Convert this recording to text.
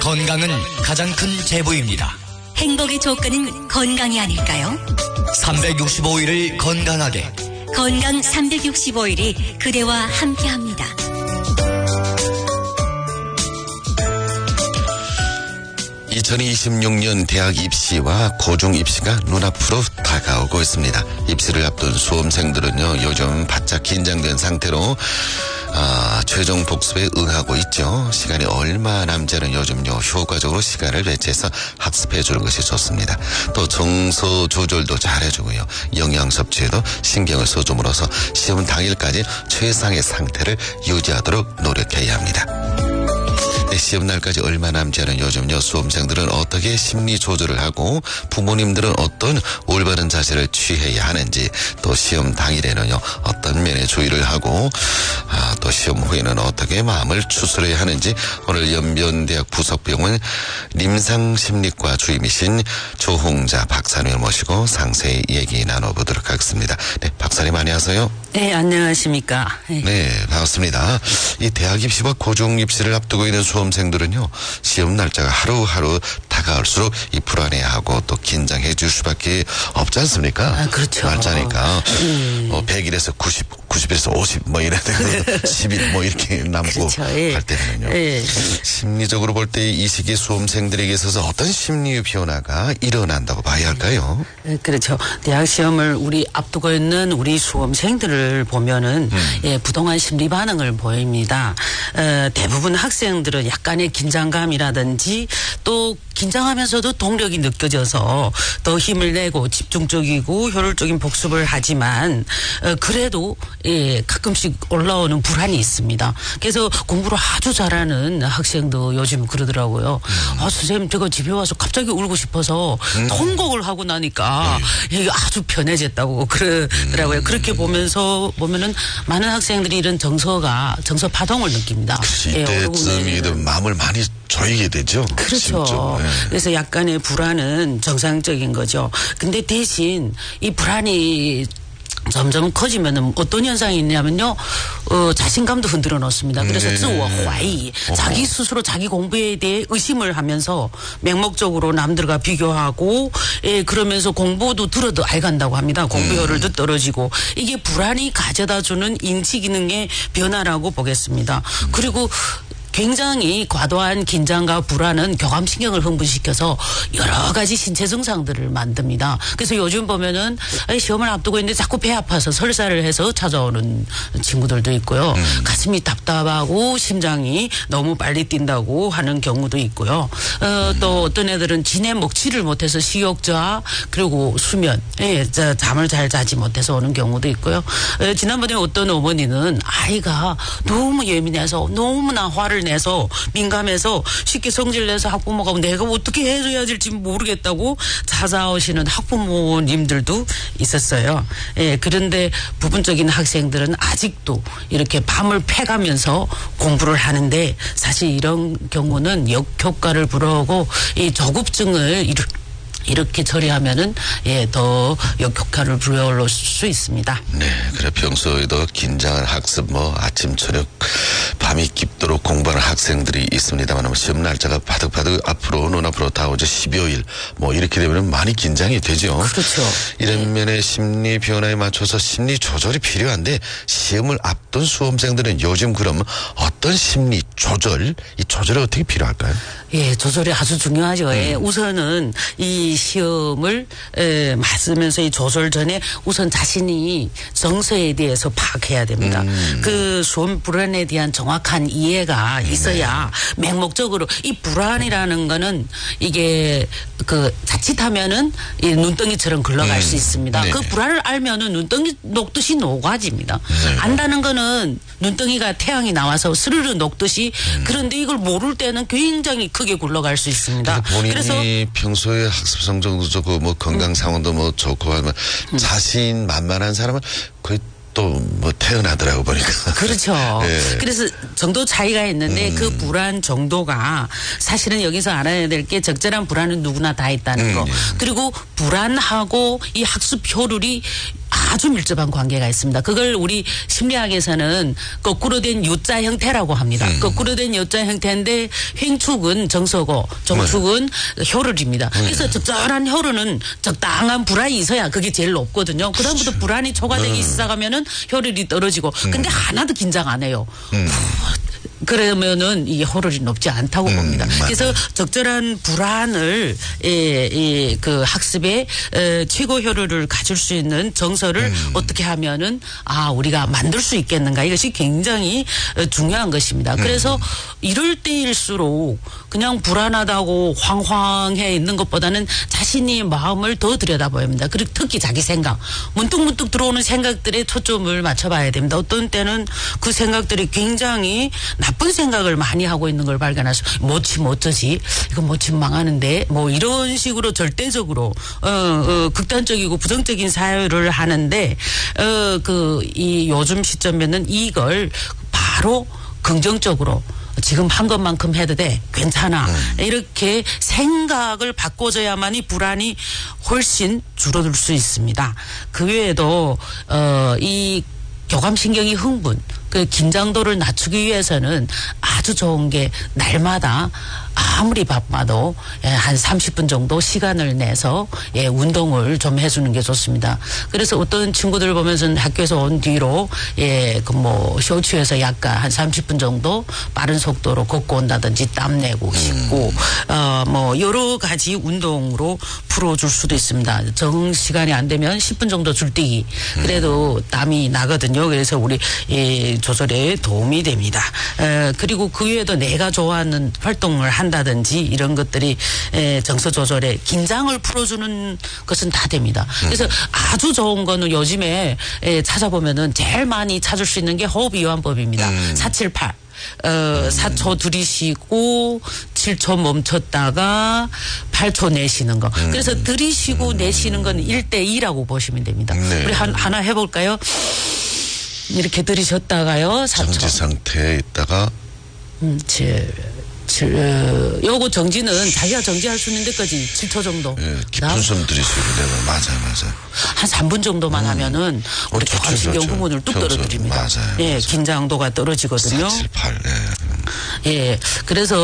건강은 가장 큰 제보입니다. 행복의 조건은 건강이 아닐까요? 365일을 건강하게. 건강 365일이 그대와 함께합니다. (2026년) 대학 입시와 고중 입시가 눈앞으로 다가오고 있습니다. 입시를 앞둔 수험생들은요, 요즘 바짝 긴장된 상태로 최종 복습에 응하고 있죠. 시간이 얼마 남지 않은 요즘요, 효과적으로 시간을 배치해서 학습해 주는 것이 좋습니다. 또 정서 조절도 잘해주고요, 영양 섭취에도 신경을 써줌으로써 시험 당일까지 최상의 상태를 유지하도록 노력해야 합니다. 시험 날까지 얼마 남지 않은 요즘요, 수험생들은 어떻게 심리 조절을 하고 부모님들은 어떤 올바른 자세를 취해야 하는지, 또 시험 당일에는요 어떤 면에 주의를 하고 또 시험 후에는 어떻게 마음을 추스려야 하는지, 오늘 연변대학 부석병원 림상심리과 주임이신 조홍자 박사님을 모시고 상세히 얘기 나눠보도록 하겠습니다. 네, 박사님 안녕하세요. 네, 안녕하십니까. 네, 반갑습니다. 이 대학 입시와 고중 입시를 앞두고 있는 수험생들은요, 시험 날짜가 하루하루 다가올수록 이 불안해하고 또 긴장해 줄 수밖에 없지 않습니까? 그렇죠. 날짜니까 100일에서 90일에서 50 뭐 이래 되고 10일 뭐 이렇게 남고 그렇죠. 예. 할 때는요. 예. 심리적으로 볼 때 이 시기 수험생들에게 있어서 어떤 심리 변화가 일어난다고 봐야 할까요? 그렇죠. 대학 시험을 우리 앞두고 있는 우리 수험생들을 보면은 부동한 심리 반응을 보입니다. 대부분 학생들은 약간의 긴장감이라든지 또 긴장하면서도 동력이 느껴져서 더 힘을 내고 집중적이고 효율적인 복습을 하지만 그래도 가끔씩 올라오는 불안이 있습니다. 그래서 공부를 아주 잘하는 학생도 요즘 그러더라고요. 선생님, 제가 집에 와서 갑자기 울고 싶어서 통곡을 하고 나니까 이게 아주 편해졌다고 그러더라고요. 그렇게 보면은 많은 학생들이 이런 정서 파동을 느낍니다. 이때쯤이도 마음을 많이 조이게 되죠. 그렇죠. 네. 그래서 약간의 불안은 정상적인 거죠. 근데 대신 이 불안이 점점 커지면은 어떤 현상이 있냐면요, 자신감도 흔들어 놓습니다. 그래서自我怀疑, 자기 스스로 자기 공부에 대해 의심을 하면서 맹목적으로 남들과 비교하고, 그러면서 공부도 들어도 알간다고 합니다. 공부 효율도 떨어지고, 이게 불안이 가져다주는 인지 기능의 변화라고 보겠습니다. 그리고 굉장히 과도한 긴장과 불안은 교감신경을 흥분시켜서 여러 가지 신체 증상들을 만듭니다. 그래서 요즘 보면은 시험을 앞두고 있는데 자꾸 배 아파서 설사를 해서 찾아오는 친구들도 있고요. 가슴이 답답하고 심장이 너무 빨리 뛴다고 하는 경우도 있고요. 또 어떤 애들은 진해 먹지를 못해서 식욕저하, 그리고 수면, 잠을 잘 자지 못해서 오는 경우도 있고요. 지난번에 어떤 어머니는 아이가 너무 예민해서 너무나 화를 내서 민감해서 쉽게 성질내서 학부모가 내가 어떻게 해줘야 될지 모르겠다고 찾아오시는 학부모님들도 있었어요. 그런데 부분적인 학생들은 아직도 이렇게 밤을 패가면서 공부를 하는데, 사실 이런 경우는 역효과를 불어오고 이 조급증을 이렇게 처리하면은 더 역효과를 불러올 수 있습니다. 네, 그래 평소에도 긴장한 학습, 아침 저녁 밤이 깊도록 공부하는 학생들이 있습니다만, 시험 날짜가 바득바득 눈앞으로 다가오죠. 10여일 이렇게 되면 많이 긴장이 되죠. 그렇죠. 이런 면의 심리 변화에 맞춰서 심리 조절이 필요한데, 시험을 앞둔 수험생들은 요즘 그럼 어떤 심리 조절, 이 조절이 어떻게 필요할까요? 조절이 아주 중요하죠. 우선은 이 시험을 맞으면서 이 조절 전에 우선 자신이 정서에 대해서 파악해야 됩니다. 그 수험 불안에 대한 정확한 이해가 있어야 맹목적으로, 이 불안이라는 거는 이게 자칫하면은 이 눈덩이처럼 굴러갈 수 있습니다. 그 불안을 알면은 눈덩이 녹듯이 녹아집니다. 안다는 거는 눈덩이가 태양이 나와서 스르르 녹듯이, 그런데 이걸 모를 때는 굉장히 크게 굴러갈 수 있습니다. 본인이 그래서 평소에 학습 성적도 좋고 건강 상황도 좋고 하면 자신만만한 사람은 거의 또 태어나더라고 보니까. 그렇죠. 그래서 정도 차이가 있는데 그 불안 정도가, 사실은 여기서 알아야 될 게 적절한 불안은 누구나 다 있다는 거. 그리고 불안하고 이 학습 효율이 아주 밀접한 관계가 있습니다. 그걸 우리 심리학에서는 거꾸로 된 U자 형태라고 합니다. 거꾸로 된 U자 형태인데 횡축은 정서고 종축은 혈을입니다. 그래서 적절한 혈흔은 적당한 불안이 있어야 그게 제일 높거든요. 그다음부터 불안이 초과되기 시작하면은 혈흔이 떨어지고 근데 하나도 긴장 안 해요. 그러면은 이 혈흔이 높지 않다고 봅니다. 그래서 적절한 불안을 그 학습에 최고 혈흔을 가질 수 있는 정서를 어떻게 하면은 우리가 만들 수 있겠는가 이것이 굉장히 중요한 것입니다. 그래서 이럴 때일수록 그냥 불안하다고 황황해 있는 것보다는 자신이 마음을 더 들여다봐야 합니다. 그리고 특히 자기 생각 문득문득 들어오는 생각들에 초점을 맞춰봐야 됩니다. 어떤 때는 그 생각들이 굉장히 나쁜 생각을 많이 하고 있는 걸 발견해서 뭐치면 어쩌지 이거 뭐치면 망하는데 뭐 이런 식으로 절대적으로 극단적이고 부정적인 사유를 하는데 이 요즘 시점에는 이걸 바로 긍정적으로 지금 한 것만큼 해도 돼 괜찮아 이렇게 생각을 바꿔줘야만이 불안이 훨씬 줄어들 수 있습니다. 그 외에도 이 교감신경이 흥분 그 긴장도를 낮추기 위해서는 아주 좋은 게 날마다 아무리 바빠도 한 30분 정도 시간을 내서 운동을 좀 해주는 게 좋습니다. 그래서 어떤 친구들 보면서 학교에서 온 뒤로 쇼츠에서 약간 한 30분 정도 빠른 속도로 걷고 온다든지 땀 내고 씻고 여러 가지 운동으로 풀어줄 수도 있습니다. 정 시간이 안 되면 10분 정도 줄뛰기 그래도 땀이 나거든요. 그래서 우리 조절에 도움이 됩니다. 그리고 그 외에도 내가 좋아하는 활동을 한다든지 이런 것들이 정서 조절에 긴장을 풀어주는 것은 다 됩니다. 그래서 아주 좋은 거는 요즘에 찾아보면은 제일 많이 찾을 수 있는 게 호흡 이완법입니다. 478. 4초 들이쉬고 7초 멈췄다가 8초 내쉬는 거. 그래서 들이쉬고 내쉬는 건 1대2라고 보시면 됩니다. 네. 우리 하나 해볼까요? 이렇게 들이쉬었다가요. 4초. 정지 상태에 있다가 요거 정지는 자기가 정지할 수 있는 데까지 7초 정도. 깊은 숨 들이쉬고 맞아요. 한 3분 정도만 하면은 우리 교감신경 부분을 뚝 떨어뜨립니다. 맞아요. 긴장도가 떨어지거든요. 4, 7, 8. 그래서